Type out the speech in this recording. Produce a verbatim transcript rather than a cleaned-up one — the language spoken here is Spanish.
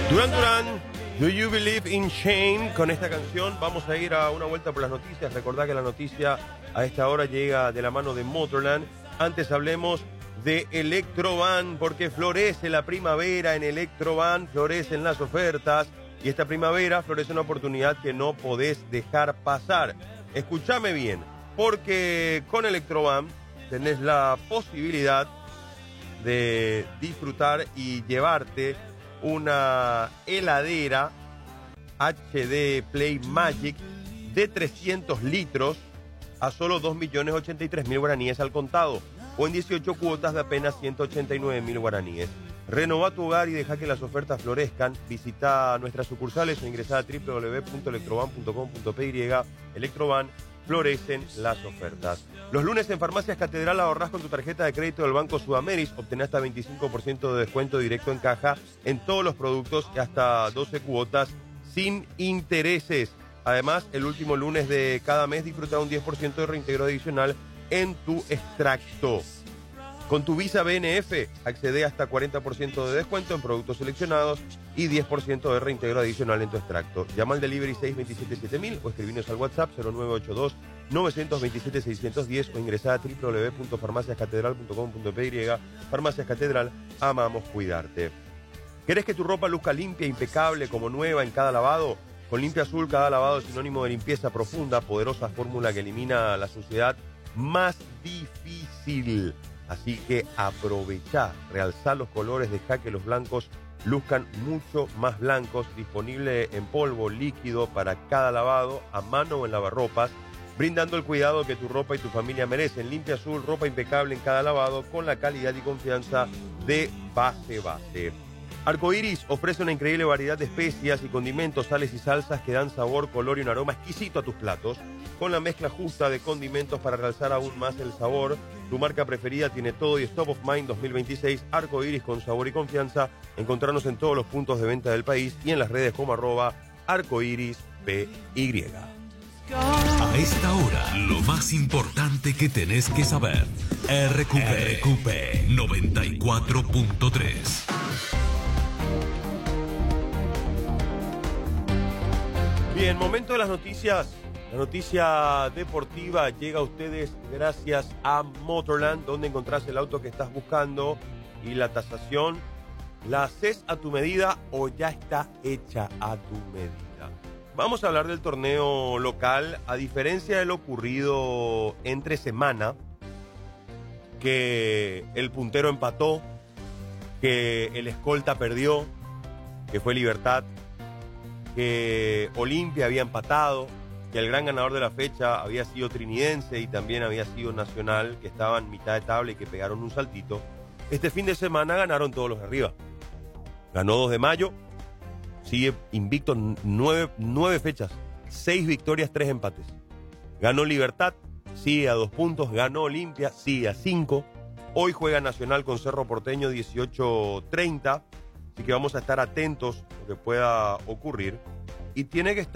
Duran Duran, Do You Believe in Shame? Con esta canción vamos a ir a una vuelta por las noticias. Recordad que la noticia a esta hora llega de la mano de Motorland. Antes hablemos de Electrovan, porque florece la primavera en Electrovan, florecen las ofertas y esta primavera florece una oportunidad que no podés dejar pasar. Escúchame bien, porque con Electrovan tenés la posibilidad de disfrutar y llevarte una heladera H D Play Magic de trescientos litros a solo dos millones ochenta y tres mil guaraníes al contado o en dieciocho cuotas de apenas ciento ochenta y nueve mil guaraníes. Renova tu hogar y deja que las ofertas florezcan. Visita nuestras sucursales o ingresa a doble u doble u doble u punto electrovan punto com punto p y. Electrovan, florecen las ofertas. Los lunes en Farmacias Catedral ahorrás con tu tarjeta de crédito del Banco Sudameris. Obtenés hasta veinticinco por ciento de descuento directo en caja en todos los productos y hasta doce cuotas sin intereses. Además, el último lunes de cada mes disfruta un diez por ciento de reintegro adicional en tu extracto. Con tu Visa B N F accede hasta cuarenta por ciento de descuento en productos seleccionados y diez por ciento de reintegro adicional en tu extracto. Llama al delivery seis dos siete siete mil o escribinos al WhatsApp cero nueve ocho dos nueve dos siete seis uno cero o ingresar a doble u doble u doble u punto farmacias catedral punto com punto p y. Farmacias Catedral, amamos cuidarte. ¿Querés que tu ropa luzca limpia, impecable, como nueva en cada lavado? Con Limpia Azul, cada lavado es sinónimo de limpieza profunda, poderosa fórmula que elimina la suciedad más difícil. Así que aprovecha, realzá los colores, deja que los blancos luzcan mucho más blancos. Disponible en polvo, líquido para cada lavado, a mano o en lavarropas, brindando el cuidado que tu ropa y tu familia merecen. Limpia Azul, ropa impecable en cada lavado con la calidad y confianza de Base Base. Arcoiris ofrece una increíble variedad de especias y condimentos, sales y salsas que dan sabor, color y un aroma exquisito a tus platos. Con la mezcla justa de condimentos para realzar aún más el sabor, tu marca preferida tiene todo y es Top of Mind dos mil veintiséis. Arcoiris con sabor y confianza. Encontrarnos en todos los puntos de venta del país y en las redes como arroba arcoiris P Y. A esta hora, lo más importante que tenés que saber. R Q P, R Q P noventa y cuatro punto tres. Bien, momento de las noticias. La noticia deportiva llega a ustedes gracias a Motorland, donde encontrás el auto que estás buscando y la tasación. ¿La haces a tu medida o ya está hecha a tu medida? Vamos a hablar del torneo local. A diferencia de lo ocurrido entre semana, que el puntero empató, que el escolta perdió, que fue Libertad, que Olimpia había empatado, que el gran ganador de la fecha había sido Trinidense y también había sido Nacional, que estaban mitad de tabla y que pegaron un saltito. Este fin de semana ganaron todos los de arriba. Ganó dos de mayo, sigue invicto nueve, nueve fechas, seis victorias, tres empates. Ganó Libertad, sigue a dos puntos. Ganó Olimpia, sigue a cinco. Hoy juega Nacional con Cerro Porteño dieciocho treinta. Así que vamos a estar atentos a lo que pueda ocurrir. Y tiene que estar